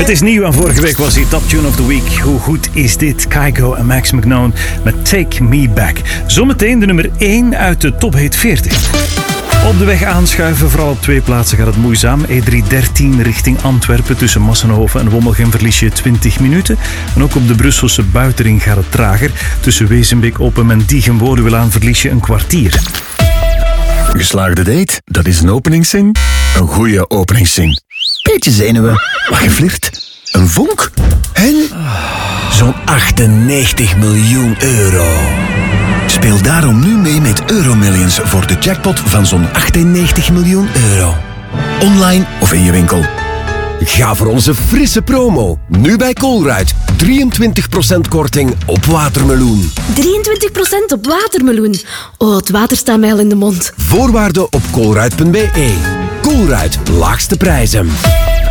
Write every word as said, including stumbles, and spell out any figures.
Het is nieuw en vorige week was die Top Tune of the Week. Hoe goed is dit? Kygo en Max McKnown met Take Me Back. Zometeen de nummer één uit de Top Hit veertig. Op de weg aanschuiven, vooral op twee plaatsen gaat het moeizaam. E drie dertien richting Antwerpen, tussen Massenhoven en Wommelgem verlies je twintig minuten. En ook op de Brusselse buitenring gaat het trager. Tussen Wezenbeek, Oppem en Diegenworuwelaan verlies je een kwartier. Geslaagde date, dat is een openingszin. Een goede openingszin. Beetje zenuwen, maar geflirt. Een vonk en zo'n achtennegentig miljoen euro. Speel daarom nu mee met Euromillions voor de jackpot van zo'n achtennegentig miljoen euro. Online of in je winkel. Ga voor onze frisse promo. Nu bij Colruyt. drieëntwintig procent korting op watermeloen. drieëntwintig procent op watermeloen. Oh, het water staat mij al in de mond. Voorwaarden op colruyt punt be. Colruyt, laagste prijzen.